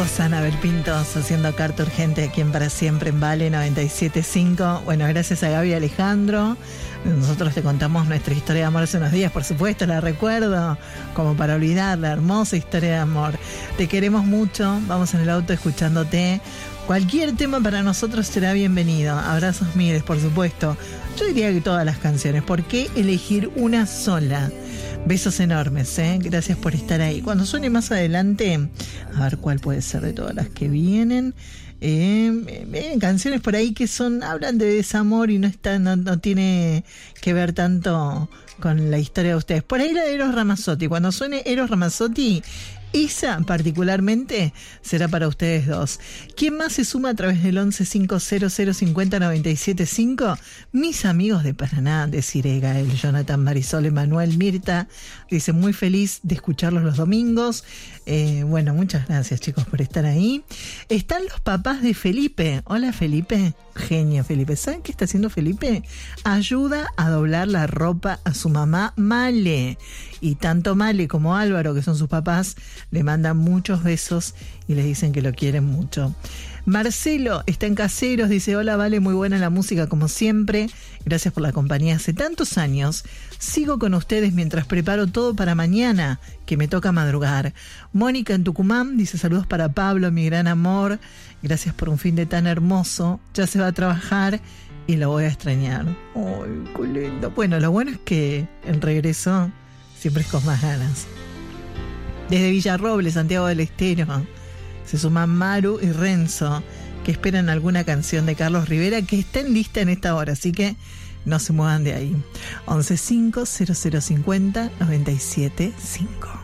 chicos, Anabel Pintos haciendo Carta Urgente aquí en Para Siempre en Vale 97.5. Bueno, gracias a Gaby y Alejandro. Nosotros te contamos nuestra historia de amor hace unos días, por supuesto, la recuerdo, como para olvidar la hermosa historia de amor. Te queremos mucho, vamos en el auto escuchándote. Cualquier tema para nosotros será bienvenido. Abrazos miles, por supuesto. Yo diría que todas las canciones. ¿Por qué elegir una sola? Besos enormes, ¿eh? Gracias por estar ahí. Cuando suene más adelante, a ver cuál puede ser de todas las que vienen. Canciones por ahí que hablan de desamor y no tiene que ver tanto con la historia de ustedes. Por ahí la de Eros Ramazzotti. Cuando suene Eros Ramazzotti, esa particularmente será para ustedes dos. ¿Quién más se suma a través del 11505097.5? Mis amigos de Paraná, de Sirega, el Jonathan, Marisol, Emanuel, Mirta. Dice, muy feliz de escucharlos los domingos. Bueno, muchas gracias, chicos, por estar ahí. Están los papás de Felipe. Hola, Felipe. Genio, Felipe. ¿Saben qué está haciendo Felipe? Ayuda a doblar la ropa a su mamá Male. Y tanto Male como Álvaro, que son sus papás, le mandan muchos besos y les dicen que lo quieren mucho. Marcelo está en Caseros, dice, hola, Vale, muy buena la música como siempre. Gracias por la compañía hace tantos años. Sigo con ustedes mientras preparo todo para mañana, que me toca madrugar. Mónica en Tucumán dice, saludos para Pablo, mi gran amor. Gracias por un fin de tan hermoso. Ya se va a trabajar y lo voy a extrañar. Ay, qué lindo. Bueno, lo bueno es que el regreso siempre es con más ganas. Desde Villarrobles, Santiago del Estero, se suman Maru y Renzo, que esperan alguna canción de Carlos Rivera que está en lista en esta hora, así que no se muevan de ahí. 11505097.5.